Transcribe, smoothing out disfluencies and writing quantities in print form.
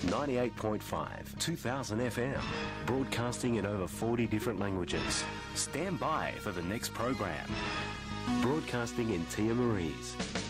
98.5, 2000 FM, broadcasting in over 40 different languages. Stand by for the next program. Broadcasting in Tia Marie's.